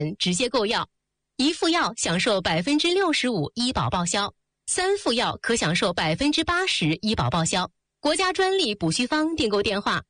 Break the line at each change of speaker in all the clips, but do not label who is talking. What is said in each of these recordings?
直接购药，1副药享受65%医保报销，3副药可享受80%医保报销。国家专利补虚方订购电话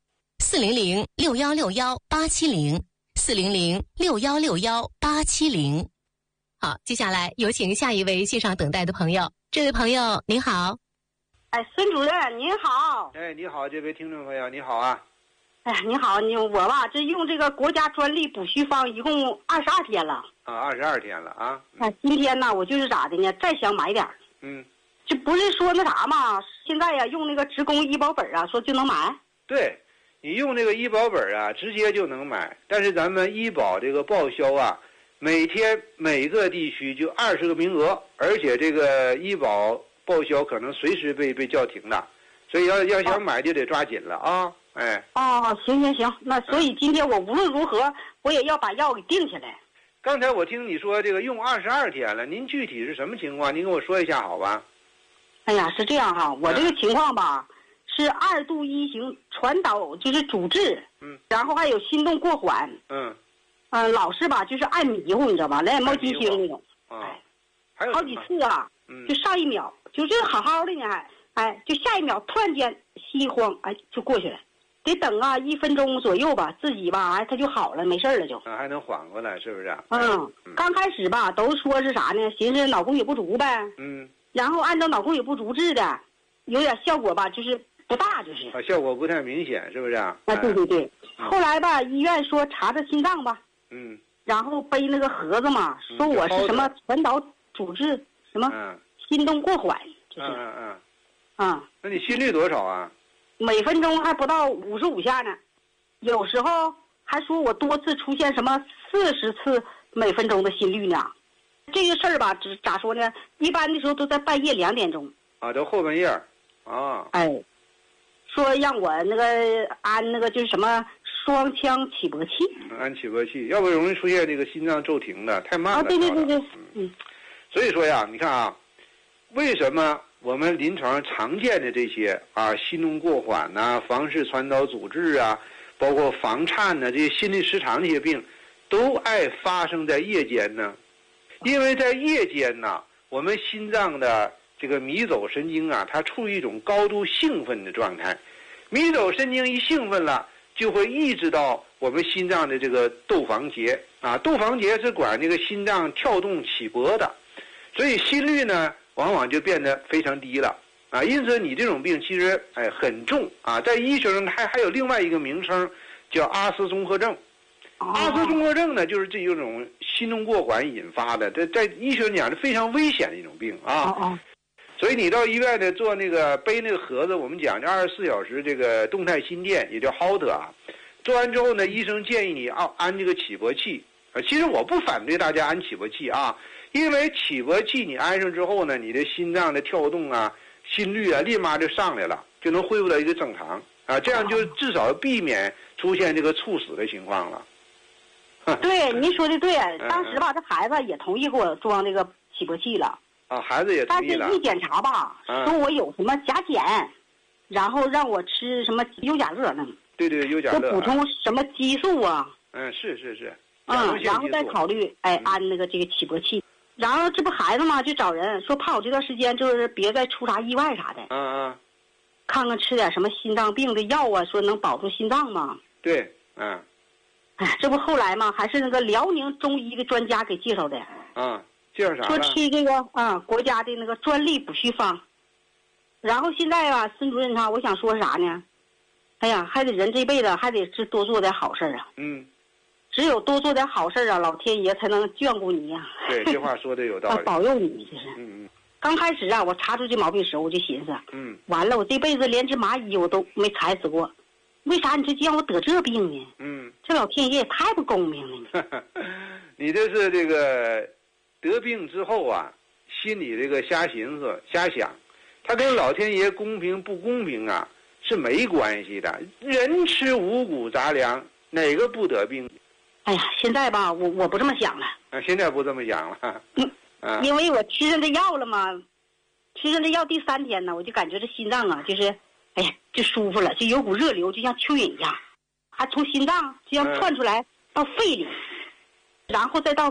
：400-6161-870，400-6161-870。好，接下来有请下一位线上等待的朋友。这位朋友您好。
哎，孙主任您好。
哎，你好，这位听众朋友你好啊。
哎，你好，我吧，这用这个国家专利补虚方一共22天了。
啊，22天了啊。
今天呢，我就是咋的呢？再想买点儿。这不是说那啥吗？现在呀，用那个职工医保本啊，说就能买。
对，你用这个医保本啊，直接就能买。但是咱们医保这个报销啊，每天每个地区就20个名额，而且这个医保报销可能随时被叫停的，所以要想买就得抓紧了啊！哎。
哦，行，那所以今天我无论如何我也要把药给定下来。
刚才我听你说这个用22天了，您具体是什么情况？您跟我说一下好吧？
哎呀，是这样哈，我这个情况吧，是2度1型传导就是阻滞，然后还有心动过缓，老是吧，就是爱迷糊，你知道吧？来眼冒金星那种，
还有
好几次啊，就上一秒就这好好的呢，就下一秒突然间心慌，就过去了，得等啊1分钟左右吧，自己吧，它就好了，没事了就。
还能缓过来，是不是？
刚开始吧，都说是啥呢？寻思脑供血不足呗，然后按照脑供血不足治的，有点效果吧，就是不大，就是
效果不太明显，是不是啊？
对。后来吧，医院说查查心脏吧，然后背那个盒子嘛，说我是什么传导阻滞，什么心动过缓，就是
那你心率多少啊？
每分钟还不到55下呢，有时候还说我多次出现什么40次每分钟的心率呢。这个事儿吧，咋说呢？一般的时候都在半夜2点钟。
都后半夜啊。
说让我那个安那个就是什么双腔起搏器。
安起搏器，要不容易出现这个心脏骤停的，太慢了。
对。
所以说呀，你看啊，为什么我们临床上常见的这些心动过缓房室传导阻滞包括房颤这些心律失常这些病，都爱发生在夜间呢？因为在夜间我们心脏的这个迷走神经它处于一种高度兴奋的状态，迷走神经一兴奋了，就会抑制到我们心脏的这个窦房结窦房结是管这个心脏跳动起搏的，所以心率呢往往就变得非常低了因此你这种病其实很重在医学上还有另外一个名称叫阿斯综合症。阿斯综合症呢，就是这一种心动过缓引发的，在医学上讲是非常危险的一种病所以你到医院呢做那个背那个盒子，我们讲这24小时这个动态心电，也叫 HOLTER 做完之后呢，医生建议你安这个起搏器其实我不反对大家安起搏器因为起搏器你安上之后呢，你的心脏的跳动心率立马就上来了，就能恢复到一个正常这样就至少避免出现这个猝死的情况了。
对，您说的对，当时吧，这孩子也同意给我装这个起搏器了
孩子也同意了。
但是一检查吧，说我有什么甲减，然后让我吃什么优甲乐呢？
对，优甲乐。
就补充什么激素
是。
然后再考虑安那个这个起搏器。然后这不孩子嘛，就找人说怕我这段时间就是别再出啥意外啥的。看看吃点什么心脏病的药说能保住心脏吗？
对，
这不后来嘛，还是那个辽宁中医的专家给介绍的。
介绍啥？
说吃这个国家的那个专利补虚方。然后现在吧，孙主任我想说啥呢？哎呀，还得人这辈子还得是多做点好事只有多做点好事老天爷才能眷顾你
对，这话说的有道理。
保佑你这是。刚开始我查出这毛病时候，我就寻思，完了，我这辈子连只蚂蚁我都没踩死过，为啥你这让我得这病呢？这老天爷也太不公平了。
你这是这个得病之后心里这个瞎寻思瞎想，他跟老天爷公平不公平是没关系的。人吃五谷杂粮，哪个不得病？
哎呀，现在吧，我不这么想了。
现在不这么想了。
因为我吃上这药了嘛，吃上这药第3天呢，我就感觉这心脏就是哎呀就舒服了，就有股热流，就像蚯蚓一样，还从心脏就像窜出来到肺里。 然后再到